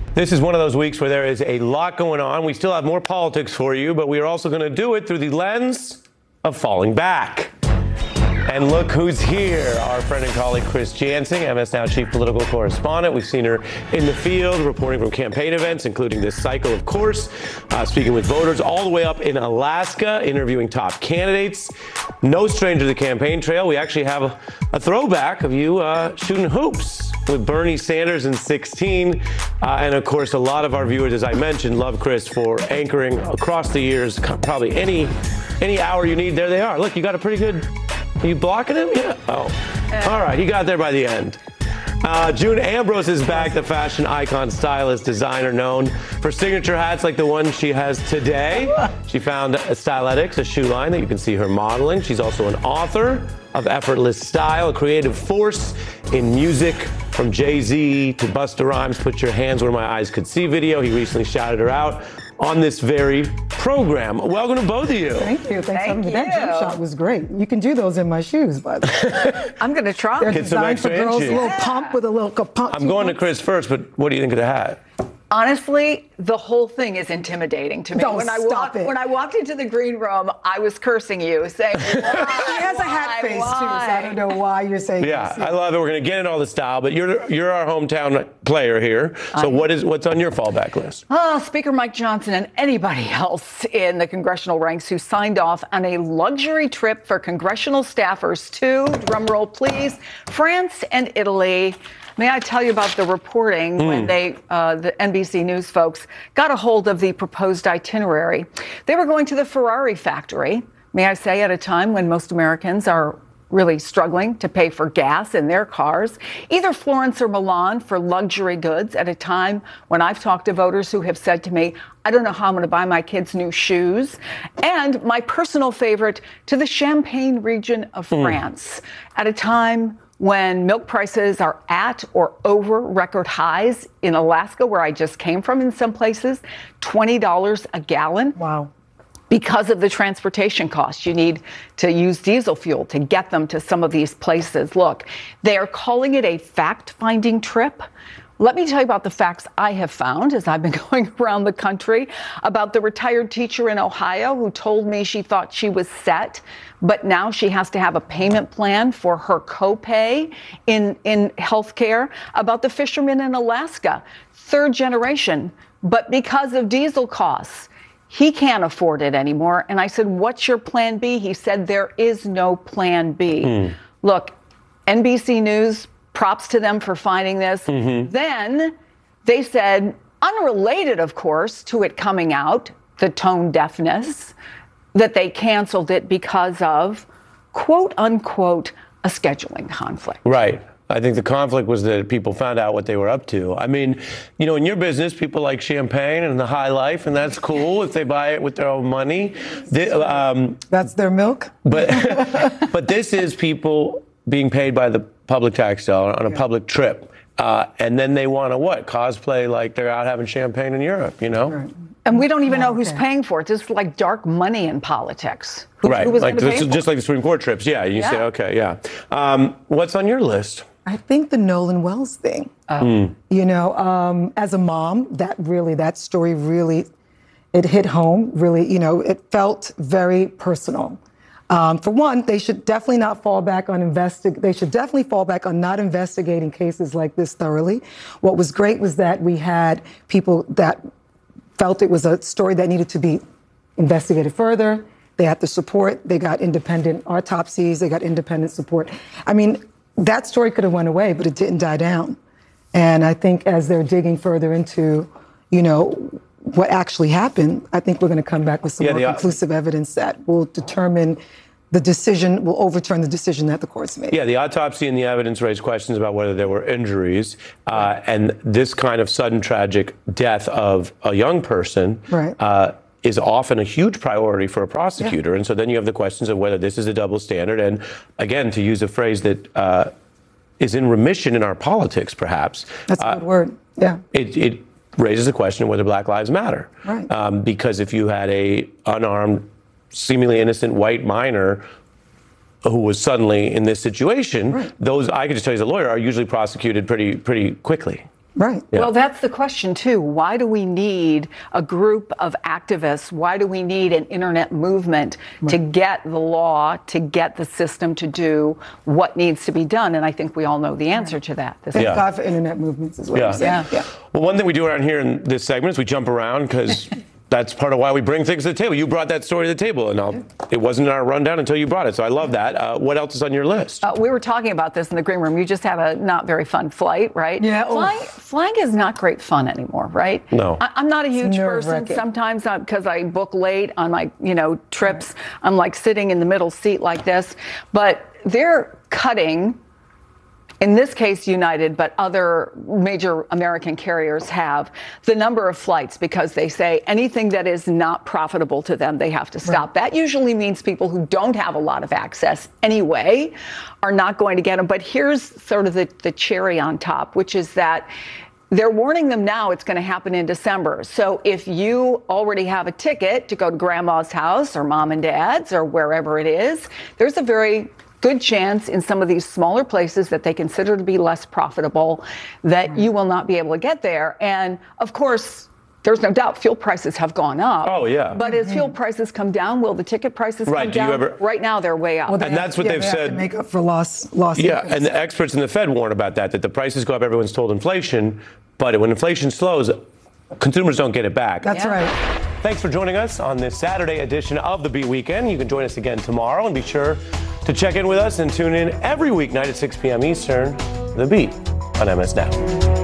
This is one of those weeks where there is a lot going on. We still have more politics for you, but we are also going to do it through the lens of falling back. And look who's here, our friend and colleague Chris Jansing, MS Now chief political correspondent. We've seen her in the field, reporting from campaign events, including this cycle, of course, speaking with voters all the way up in Alaska, interviewing top candidates. No stranger to the campaign trail. We actually have a throwback of you shooting hoops with Bernie Sanders in 2016. And of course, a lot of our viewers, as I mentioned, love Chris for anchoring across the years. Probably any hour you need, there they are. Look, you got a pretty good... Are you blocking him? Yeah. Oh. All right. He got there by the end. June Ambrose is back, the fashion icon, stylist, designer known for signature hats like the one she has today. She found Styletics, a shoe line that you can see her modeling. She's also an author of Effortless Style, a creative force in music, from Jay-Z to Busta Rhymes' Put Your Hands Where My Eyes Could See video. He recently shouted her out on this very program. Welcome to both of you. Thank you. Thanks for having me. That jump shot was great. You can do those in my shoes, by the way. I'm going to try. They're designed for girls, a little pump with a little pump. I'm going to Chris first, but what do you think of the hat? Honestly, the whole thing is intimidating to me. Don't when stop it. When I walked into the green room, I was cursing you, saying, why, She has a hat face, too, so I don't know why you're saying this. I love it. We're going to get into all the style, but you're our hometown player here. So what's on your fallback list? Speaker Mike Johnson and anybody else in the congressional ranks who signed off on a luxury trip for congressional staffers to, drumroll please, France and Italy. May I tell you about the reporting when the NBC News folks got a hold of the proposed itinerary? They were going to the Ferrari factory, may I say, at a time when most Americans are really struggling to pay for gas in their cars, either Florence or Milan for luxury goods at a time when I've talked to voters who have said to me, I don't know how I'm going to buy my kids new shoes. And my personal favorite, to the Champagne region of France at a time when milk prices are at or over record highs in Alaska, where I just came from in some places, $20 a gallon. Wow. Because of the transportation costs. You need to use diesel fuel to get them to some of these places. Look, they are calling it a fact-finding trip. Let me tell you about the facts I have found as I've been going around the country about the retired teacher in Ohio who told me she thought she was set, but now she has to have a payment plan for her copay in healthcare. About the fisherman in Alaska, third generation, but because of diesel costs, he can't afford it anymore. And I said, what's your plan B? He said, there is no plan B. Look, NBC News, props to them for finding this. Then they said, unrelated, of course, to it coming out, the tone deafness, that they canceled it because of, quote unquote, a scheduling conflict. Right. I think the conflict was that people found out what they were up to. I mean, you know, in your business, people like champagne and the high life, and that's cool if they buy it with their own money. That's their milk? But this is people being paid by the public tax dollar on a public trip. And then they want to cosplay like they're out having champagne in Europe, you know? Right. And we don't even know who's paying for it. This is like dark money in politics. Who was like this, just like the Supreme Court trips. Yeah, you say, okay, what's on your list? I think the Nolan Wells thing. You know, as a mom, that story really, it hit home. Really, you know, it felt very personal. For one, they should definitely not fall back on They should definitely fall back on not investigating cases like this thoroughly. What was great was that we had people that felt it was a story that needed to be investigated further. They had the support. They got independent autopsies. They got independent support. I mean, that story could have went away, but it didn't die down. And I think as they're digging further into, you know, what actually happened, I think we're going to come back with some more conclusive evidence that will determine the decision, will overturn the decision that the courts made. Yeah, the autopsy and the evidence raised questions about whether there were injuries. And this kind of sudden tragic death of a young person is often a huge priority for a prosecutor. And so then you have the questions of whether this is a double standard. And again, to use a phrase that is in remission in our politics, perhaps. That's a good word. Yeah. It raises the question of whether Black Lives Matter. Right. Because if you had a unarmed, seemingly innocent white minor who was suddenly in this situation, those, I can just tell you as a lawyer, are usually prosecuted pretty quickly. Right. Yeah. Well, that's the question, too. Why do we need a group of activists? Why do we need an internet movement to get the law, to get the system to do what needs to be done? And I think we all know the answer to that. Thank God for internet movements as well. Yeah. Well, one thing we do around here in this segment is we jump around because that's part of why we bring things to the table. You brought that story to the table, and it wasn't in our rundown until you brought it, so I love that. What else is on your list? We were talking about this in the green room. You just had a not very fun flight, right? Yeah. Flying is not great fun anymore, right? No. I'm not a huge person. nerve-wracking. Sometimes because I book late on my, trips, I'm like sitting in the middle seat like this. But they're cutting, in this case United, but other major American carriers have the number of flights because they say anything that is not profitable to them, they have to stop. That usually means people who don't have a lot of access anyway are not going to get them. But here's sort of the cherry on top, which is that they're warning them now it's going to happen in December. So if you already have a ticket to go to grandma's house or mom and dad's or wherever it is, there's a very good chance in some of these smaller places that they consider to be less profitable that you will not be able to get there. And of course, there's no doubt fuel prices have gone up. Oh, yeah. But as fuel prices come down, will the ticket prices come down? Right now, they're way up. Well, And that's what they've they have said. to make up for lost Yeah, income. and the experts in the Fed warn about that the prices go up, everyone's told inflation, but when inflation slows, consumers don't get it back. That's right. Thanks for joining us on this Saturday edition of The Beat Weekend. You can join us again tomorrow, and be sure to check in with us and tune in every weeknight at 6 p.m. Eastern, The Beat on MS Now.